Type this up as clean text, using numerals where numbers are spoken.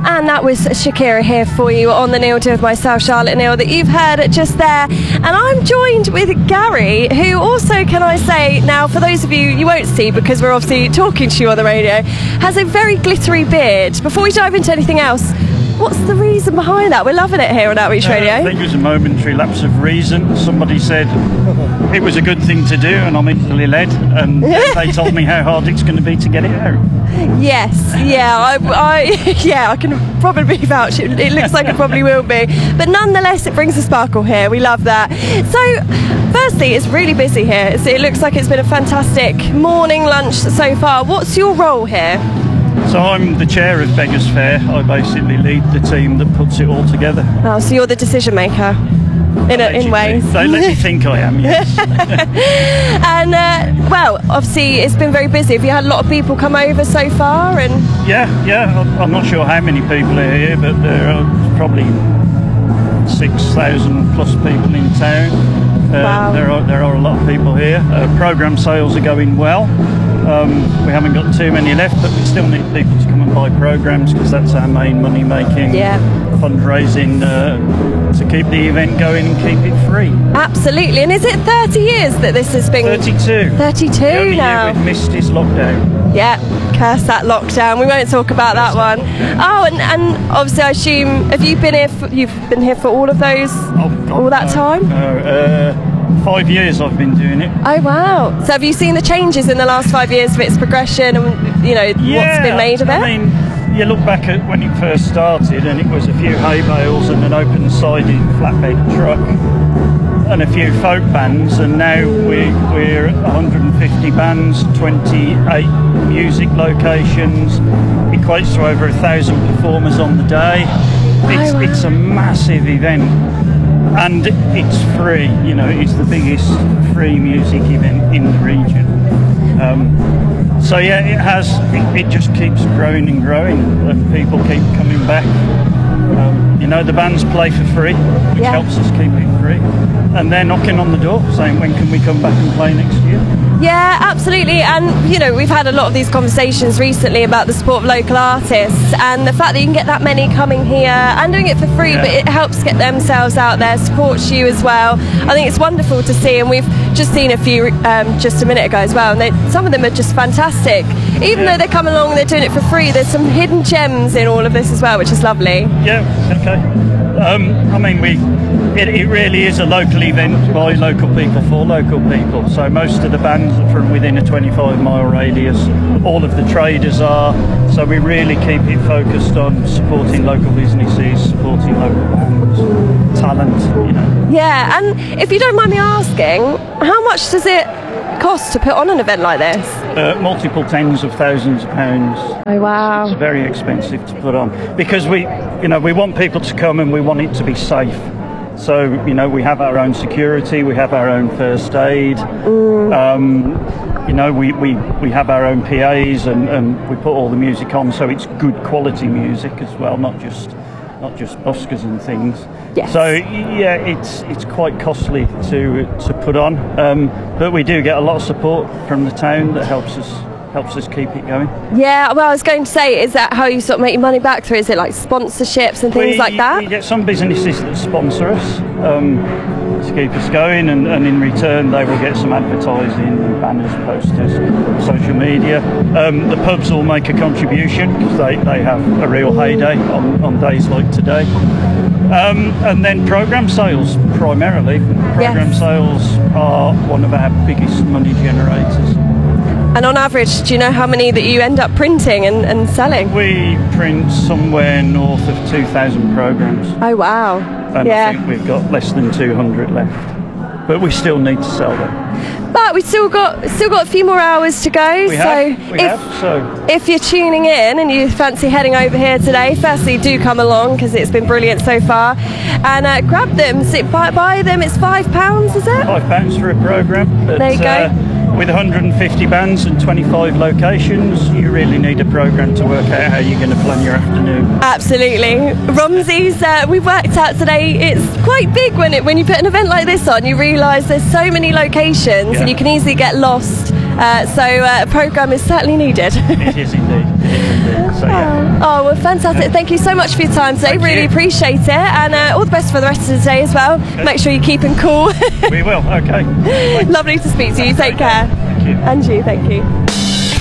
And that was Shakira here for you on the Neil Do with myself, Charlotte Neal, that you've heard just there. And I'm joined with Gary, who also, can I say, now for those of you won't see because we're obviously talking to you on the radio, has a very glittery beard. Before we dive into anything else, what's the reason behind that? We're loving it here on Outreach Radio. I think it was a momentary lapse of reason. Somebody said it was a good thing to do, and I'm easily led, and they told me how hard it's going to be to get it out. Yes, yeah, I can probably vouch. It looks like it probably will be, but nonetheless, it brings a sparkle here. We love that. So, firstly, it's really busy here. It looks like it's been a fantastic morning lunch so far. What's your role here? So I'm the chair of Beggars Fair. I basically lead the team that puts it all together. Oh, so you're the decision maker in ways. They let me think I am, yes. And well, obviously it's been very busy. Have you had a lot of people come over so far? And yeah. I'm not sure how many people are here, but there are probably 6,000 plus people in town. Wow. There are a lot of people here. Programme sales are going well. We haven't got too many left, but we still need people to come and buy programmes because that's our main money making fundraising to keep the event going and keep it free. Absolutely. And is it 30 years that this has been? 32. 32 the only now. year we've missed is lockdown. Yeah, curse that lockdown. We won't talk about that one. Oh, and obviously I assume, have you been here you've been here for all of those, all that time? No, 5 years I've been doing it. Oh wow! So have you seen the changes in the last 5 years of its progression and what's been made of it? I mean, you look back at when it first started and it was a few hay bales and an open-sided flatbed truck and a few folk bands, and now we're 150 bands, 28 music locations, equates to over 1,000 performers on the day. It's a massive event. And it's free, it's the biggest free music event in the region. So yeah, it just keeps growing and growing, and people keep coming back. The bands play for free, which helps us keep it free. And they're knocking on the door saying, when can we come back and play next year? Yeah, absolutely. And, we've had a lot of these conversations recently about the support of local artists and the fact that you can get that many coming here and doing it for free, but it helps get themselves out there, supports you as well. I think it's wonderful to see, and we've just seen a few just a minute ago as well, and some of them are just fantastic. Even though they're coming along and they're doing it for free, there's some hidden gems in all of this as well, which is lovely. Yeah, okay. It really is a local event by local people for local people. So most of the bands are from within a 25-mile radius. All of the traders are. So we really keep it focused on supporting local businesses, supporting local bands, talent. Yeah, and if you don't mind me asking, how much does it cost to put on an event like this? Multiple tens of thousands of pounds. Oh wow! It's very expensive to put on because we want people to come and we want it to be safe. So we have our own security, we have our own first aid. We have our own PAs and we put all the music on, so it's good quality music as well, not just buskers and things. Yes. So yeah, it's quite costly to put on, but we do get a lot of support from the town that helps us keep it going. Yeah, well, I was going to say, is that how you sort of make your money back through? Is it like sponsorships and things like that? We get some businesses that sponsor us to keep us going, and in return they will get some advertising, banners, posters, social media. The pubs will make a contribution because they have a real heyday on days like today. And then programme sales primarily. Programme sales are one of our biggest money generators. And on average, do you know how many that you end up printing and selling? We print somewhere north of 2,000 programmes. Oh wow. And I think we've got less than 200 left. But we still need to sell them. But we've still got a few more hours to go. If you're tuning in and you fancy heading over here today, firstly do come along because it's been brilliant so far. And grab them, buy them. It's £5, is it? £5 for a programme. There you go. With 150 bands and 25 locations, you really need a programme to work out how you're going to plan your afternoon. Absolutely. Romsey's, we've worked out today, it's quite big when you put an event like this on. You realise there's so many locations and you can easily get lost. So a programme is certainly needed. It is indeed. So, Oh, well, Fantastic. Thank you so much for your time today. Really appreciate it. And all the best for the rest of the day as well. Okay. Make sure you're keeping cool. We will. Okay. Lovely to speak to you. Take care. Thank you. And you. Thank you.